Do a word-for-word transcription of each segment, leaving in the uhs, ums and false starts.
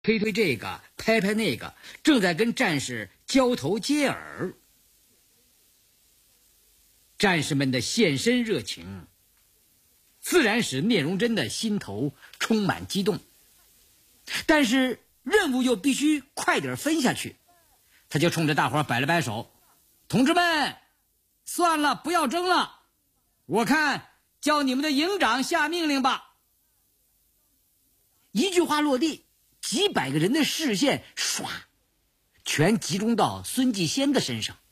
推推这个，拍拍那个，正在跟战士交头接耳。战士们的献身热情，自然使聂荣臻的心头充满激动。但是任务又必须快点分下去，他就冲着大伙摆了摆手：“同志们，算了，不要争了，我看叫你们的营长下命令吧。”一句话落地，几百个人的视线唰全集中到孙继先的身上。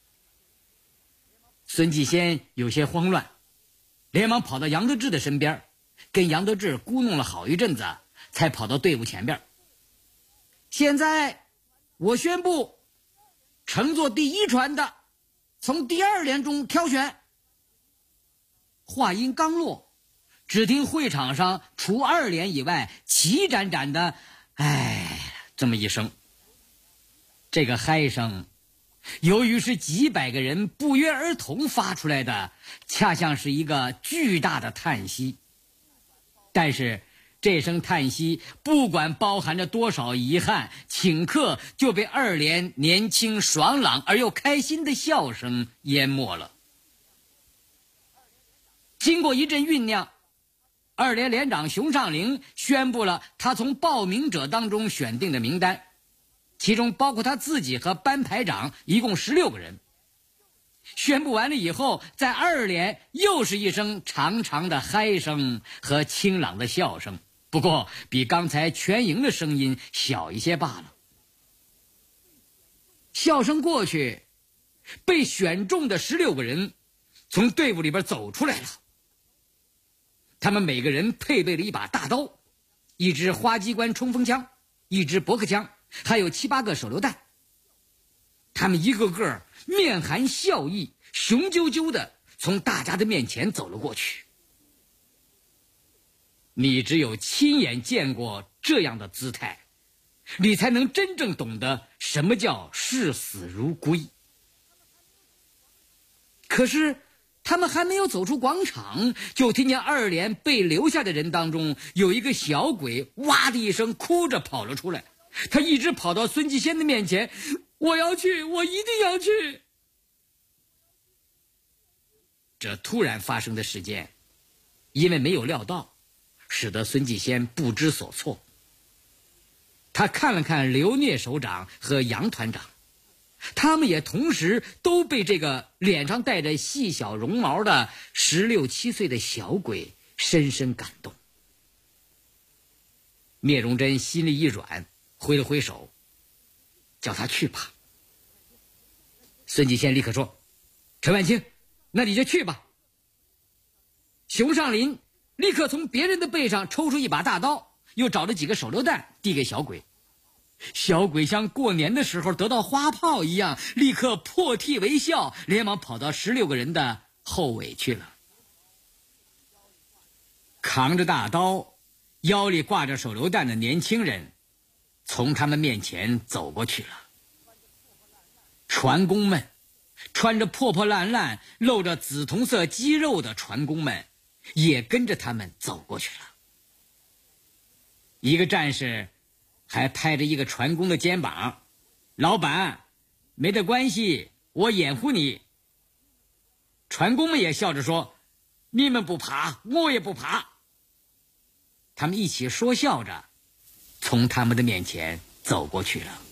孙继先有些慌乱，连忙跑到杨得志的身边，跟杨得志咕哝了好一阵子，才跑到队伍前边。现在我宣布，乘坐第一船的从第二连中挑选。话音刚落，只听会场上除二连以外齐展展的哎这么一声。这个嗨声由于是几百个人不约而同发出来的，恰像是一个巨大的叹息。但是这声叹息不管包含着多少遗憾，顷刻就被二连年轻爽朗而又开心的笑声淹没了。经过一阵酝酿，二连连长熊尚龄宣布了他从报名者当中选定的名单，其中包括他自己和班排长，一共十六个人。宣布完了以后，在二连又是一声长长的嗨声和清朗的笑声，不过比刚才全营的声音小一些罢了。笑声过去，被选中的十六个人从队伍里边走出来了。他们每个人配备了一把大刀，一支花机关冲锋枪，一支驳壳枪，还有七八个手榴弹。他们一个个面含笑意，雄赳赳的从大家的面前走了过去。你只有亲眼见过这样的姿态，你才能真正懂得什么叫视死如归。可是他们还没有走出广场，就听见二连被留下的人当中有一个小鬼哇的一声哭着跑了出来。他一直跑到孙继先的面前：“我要去，我一定要去。”这突然发生的事件，因为没有料到，使得孙继先不知所措。他看了看刘聂首长和杨团长，他们也同时都被这个脸上带着细小绒毛的十六七岁的小鬼深深感动。聂荣臻心里一软，挥了挥手，叫他去吧。孙继先立刻说：“陈万清，那你就去吧。”熊尚林立刻从别人的背上抽出一把大刀，又找了几个手榴弹递给小鬼。小鬼像过年的时候得到花炮一样，立刻破涕为笑，连忙跑到十六个人的后尾去了。扛着大刀，腰里挂着手榴弹的年轻人从他们面前走过去了。船工们，穿着破破烂烂露着紫铜色肌肉的船工们也跟着他们走过去了。一个战士还拍着一个船工的肩膀：“老板，没得关系，我掩护你。”船工们也笑着说：“你们不怕，我也不怕。”他们一起说笑着从他们的面前走过去了。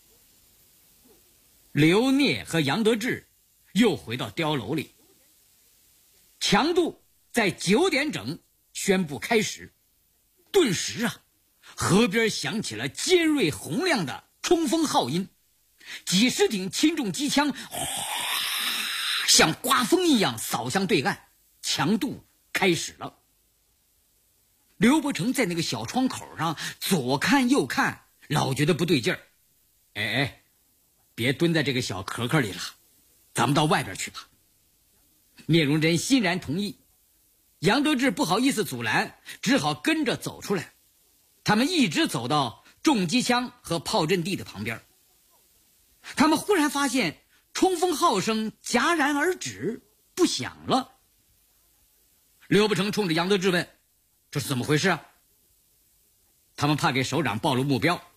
刘聂和杨得志又回到碉楼里，强度在九点整宣布开始。顿时啊，河边响起了尖锐洪亮的冲锋号音，几十挺轻重机枪哗像刮风一样扫向对岸，强度开始了。刘伯承在那个小窗口上左看右看，老觉得不对劲儿。哎哎，别蹲在这个小壳壳里了，咱们到外边去吧。聂荣臻欣然同意，杨得志不好意思阻拦，只好跟着走出来。他们一直走到重机枪和炮阵地的旁边，他们忽然发现冲锋号声戛然而止，不响了。刘伯承冲着杨得志问：“这是怎么回事啊？” 他们怕给首长暴露目标，